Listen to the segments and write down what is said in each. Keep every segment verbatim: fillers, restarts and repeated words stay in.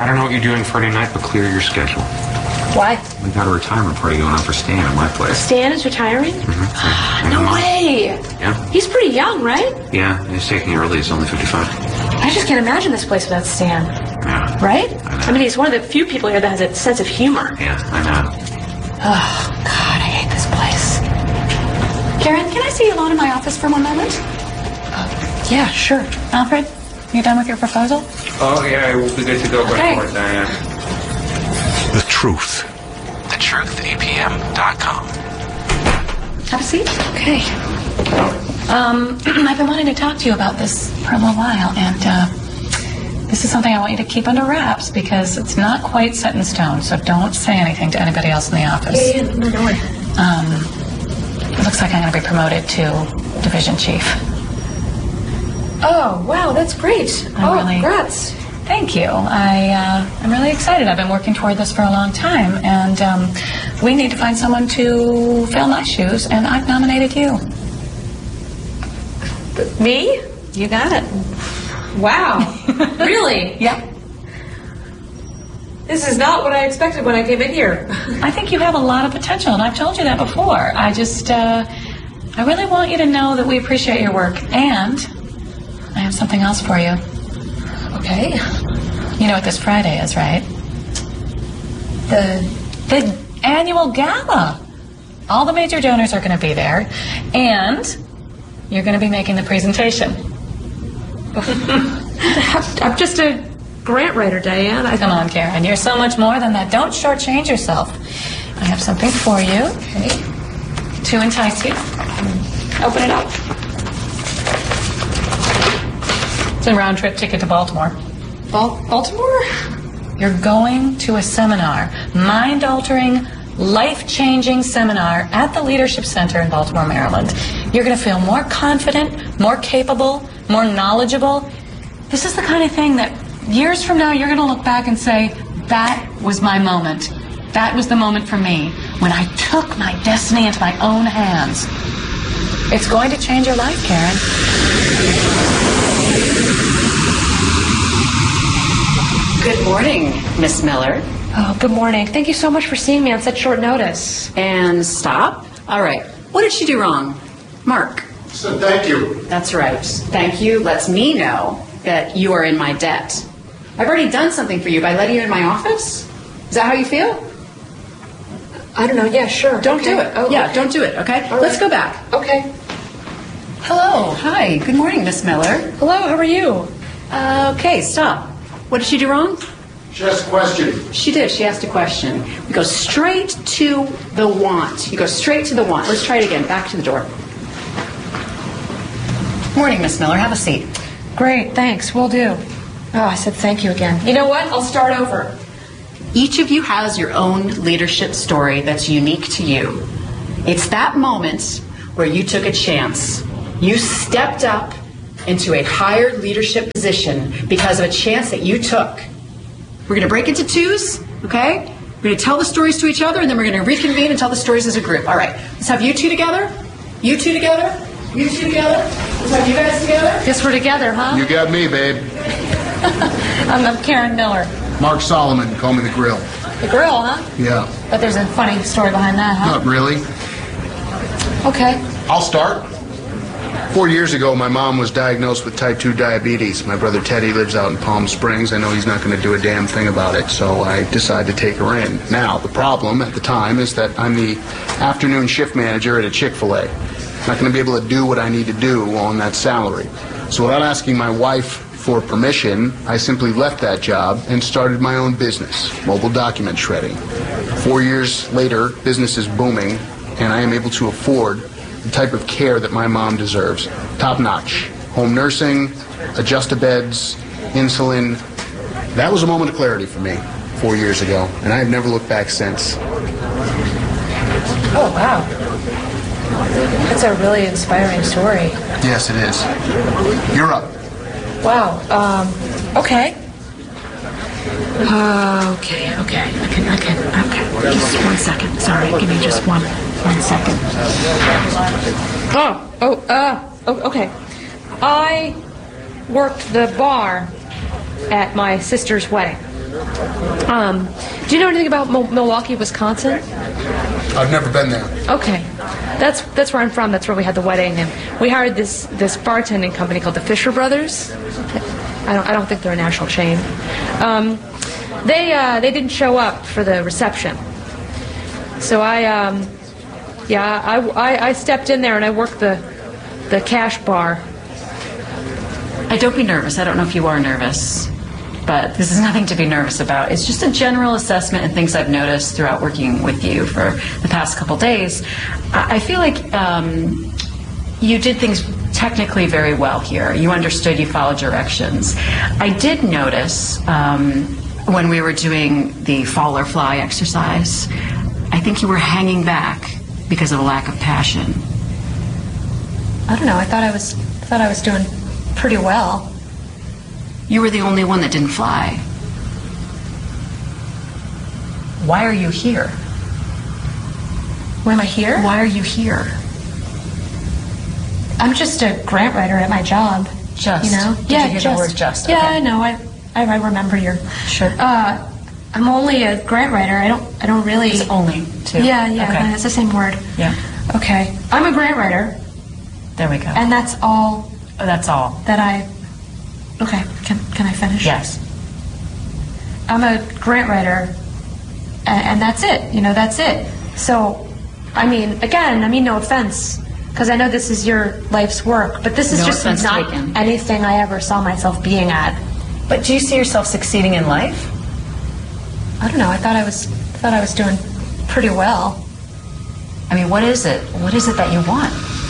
I don't know what you're doing Friday night, but clear your schedule. Why? We got a retirement party going on for Stan at my place. Stan is retiring? Mm-hmm. No way. Yeah. He's pretty young, right? Yeah, he's taking it early. He's only fifty-five. I just can't imagine this place without Stan. Yeah. Right? I know. I mean, he's one of the few people here that has a sense of humor. Yeah, I know. Oh, God, I hate this place. Karen, can I see you alone in my office for one moment? Uh, yeah, sure. Alfred, you done with your proposal? Oh, yeah, we'll be good to go. Okay. For it, Diane. The truth. The truth A P M dot com. Have a seat. Okay. Um, I've been wanting to talk to you about this for a little while, and uh, this is something I want you to keep under wraps because it's not quite set in stone, so don't say anything to anybody else in the office. Yeah, yeah, no, don't worry. Um, it looks like I'm going to be promoted to division chief. Oh, wow, that's great. I'm oh, really- congrats. Thank you. I, uh, I'm really excited. I've been working toward this for a long time, and um, we need to find someone to fill my shoes, and I've nominated you. Me? You got it. Wow. Really? Yep. This is not what I expected when I came in here. I think you have a lot of potential, and I've told you that before. I just, uh, I really want you to know that we appreciate your work, and I have something else for you. Okay. You know what this Friday is, right? The... The annual gala. All the major donors are going to be there, and you're going to be making the presentation. I'm just a grant writer, Diane. I... Come on, Karen. You're so much more than that. Don't shortchange yourself. I have something for you. Okay. To entice you. Open it up. It's a round trip ticket to Baltimore. Bal- Baltimore? You're going to a seminar, mind-altering, life-changing seminar at the Leadership Center in Baltimore, Maryland. You're going to feel more confident, more capable, more knowledgeable. This is the kind of thing that years from now you're going to look back and say, that was my moment. That was the moment for me when I took my destiny into my own hands. It's going to change your life, Karen. Good morning, Miss Miller. Oh, good morning. Thank you so much for seeing me on such short notice. And stop. All right. What did she do wrong? Mark. So thank you. That's right. Thank you lets me know that you are in my debt. I've already done something for you by letting you in my office. Is that how you feel? I don't know. Yeah, sure. Don't okay. do it. Oh, yeah, okay. don't do it, okay? All Let's right. go back. Okay. Hello. Hi. Good morning, Miss Miller. Hello, how are you? Uh, okay, stop. What did she do wrong? She asked a question. She did. She asked a question. We go straight to the want. You go straight to the want. Let's try it again. Back to the door. Morning, Miss Miller. Have a seat. Great, thanks. Will do. Oh, I said thank you again. You know what? I'll start over. Each of you has your own leadership story that's unique to you. It's that moment where you took a chance. You stepped up into a higher leadership position because of a chance that you took. We're going to break into twos, okay? We're going to tell the stories to each other, and then we're going to reconvene and tell the stories as a group. All right, let's have you two together, you two together, you two together. Let's have you guys together. Guess we're together, huh? You got me, babe. I'm, I'm Karen Miller. Mark Solomon, call me the Grill. The grill, huh? Yeah. But there's a funny story behind that, huh? Not really. Okay. I'll start. Four years ago, my mom was diagnosed with type two diabetes. My brother Teddy lives out in Palm Springs. I know he's not going to do a damn thing about it, so I decided to take her in. Now, the problem at the time is that I'm the afternoon shift manager at a Chick-fil-A. I'm not going to be able to do what I need to do on that salary. So without asking my wife for permission, I simply left that job and started my own business, mobile document shredding. Four years later, business is booming, and I am able to afford the type of care that my mom deserves. Top-notch. Home nursing, adjust-a-beds, insulin. That was a moment of clarity for me four years ago, and I have never looked back since. Oh, wow. That's a really inspiring story. Yes, it is. You're up. Wow. Um, okay. Uh, okay, okay. I can, I can, okay. Just one second. Sorry, give me just one, one second. Oh, oh, uh, oh, okay. I worked the bar at my sister's wedding. Um, do you know anything about Mo- Milwaukee, Wisconsin? I've never been there. Okay, that's that's where I'm from. That's where we had the wedding, and we hired this this bartending company called the Fisher Brothers. I don't I don't think they're a national chain. Um, they uh, they didn't show up for the reception, so I um, yeah I, I I stepped in there and I worked the the cash bar. I don't be nervous. I don't know if you are nervous, but this is nothing to be nervous about. It's just a general assessment and things I've noticed throughout working with you for the past couple days. I I feel like um, you did things technically very well here. You understood, you followed directions. I did notice um, when we were doing the fall or fly exercise, I think you were hanging back because of a lack of passion. I don't know. I thought I was thought I was doing pretty well. You were the only one that didn't fly. Why are you here? Why am I here? Why are you here? I'm just a grant writer at my job. Just? You know? Did yeah, you hear just. the word just? Yeah, Okay. I know. I, I I remember your. Sure. Uh, I'm only a grant writer. I don't I don't really. It's only too. Yeah, yeah. Okay. It's the same word. Yeah. Okay. I'm a grant writer, There we go. and that's all Oh, that's all. that I. Okay. Can can I finish? Yes. I'm a grant writer, and, and that's it. You know, that's it. So, I mean, again, I mean, no offense, because I know this is your life's work, but this is No just offense not taken. anything I ever saw myself being at. But do you see yourself succeeding in life? I don't know. I thought I was thought I was doing pretty well. I mean, what is it? What is it that you want?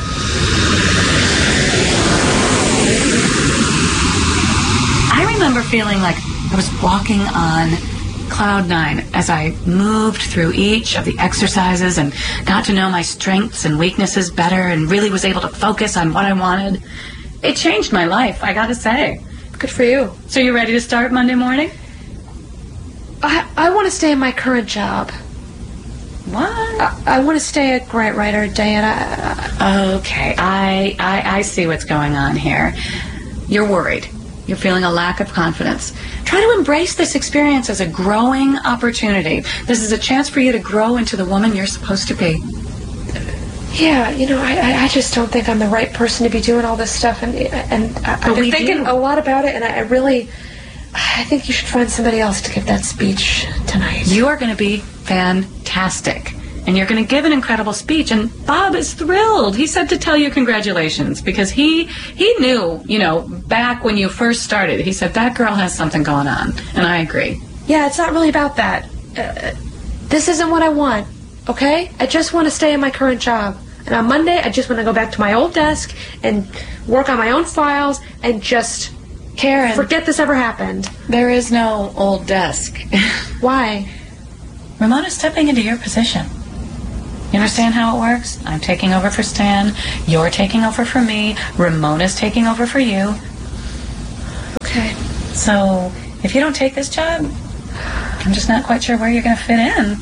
I remember feeling like I was walking on cloud nine as I moved through each of the exercises and got to know my strengths and weaknesses better and really was able to focus on what I wanted. It changed my life, I gotta say. Good for you. So you ready to start Monday morning? I I want to stay in my current job. What? I, I want to stay a grant writer, Diana. Okay, I, I I see what's going on here. You're worried. You're feeling a lack of confidence. Try to embrace this experience as a growing opportunity. This is a chance for you to grow into the woman you're supposed to be. Yeah, you know, I, I I just don't think I'm the right person to be doing all this stuff, and and I, I've we been thinking do. a lot about it, and I, I really, I think you should find somebody else to give that speech tonight. You are going to be fantastic. And you're going to give an incredible speech. And Bob is thrilled. He said to tell you congratulations because he he knew, you know, back when you first started, he said, that girl has something going on. And I agree. Yeah, it's not really about that. Uh, this isn't what I want, okay? I just want to stay in my current job. And on Monday, I just want to go back to my old desk and work on my own files and just Karen, forget this ever happened. there is no old desk. Why? Ramona's stepping into your position. You understand how it works? I'm taking over for Stan. You're taking over for me. Ramona's taking over for you. Okay. So if you don't take this job, I'm just not quite sure where you're going to fit in.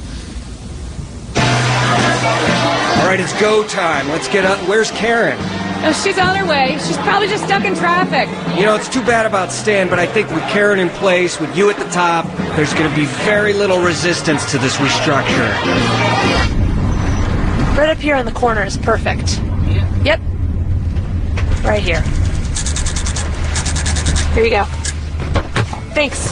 All right, it's go time. Let's get up. Where's Karen? Oh, she's on her way. She's probably just stuck in traffic. You know, it's too bad about Stan, but I think with Karen in place, with you at the top, there's going to be very little resistance to this restructure. Right up here in the corner is perfect. Yep. Right here. Here you go. Thanks.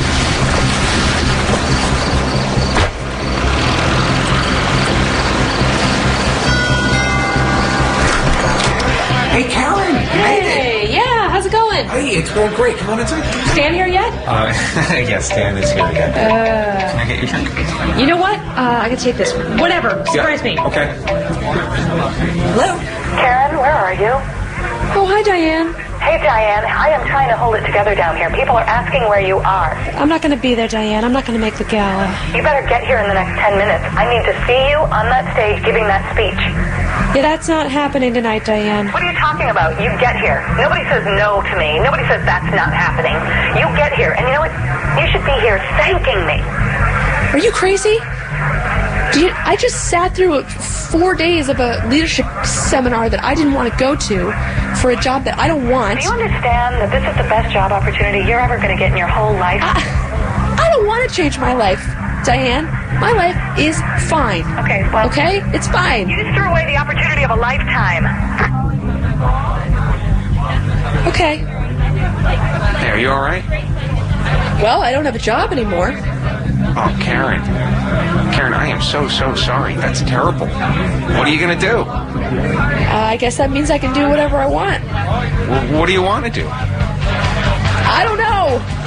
Hey, Karen! Hey, yeah, how's it going? Hey, it's going great. Come on inside. Stan here yet? Uh, yes, Stan is here again. Uh, Can I get your drink? you know what? Uh, I can take this. Whatever. Surprise me. Okay. Hello? Karen, where are you? Oh, hi, Diane. Hey, Diane, I am trying to hold it together down here. People are asking where you are. I'm not going to be there, Diane. I'm not going to make the gala. You better get here in the next ten minutes. I need to see you on that stage giving that speech. Yeah, that's not happening tonight, Diane. What are you talking about? You get here. Nobody says no to me. Nobody says that's not happening. You get here, and you know what? You should be here thanking me. Are you crazy? Do you, I just sat through four days of a leadership seminar that I didn't want to go to for a job that I don't want. Do you understand that this is the best job opportunity you're ever going to get in your whole life? I, don't want to change my life, Diane. My life is fine. Okay, well... Okay? It's fine. You just threw away the opportunity of a lifetime. Okay. Hey, are you all right? Well, I don't have a job anymore. Oh, Karen. Karen, I am so, so sorry. That's terrible. What are you going to do? Uh, I guess that means I can do whatever I want. W- what do you want to do? I don't know.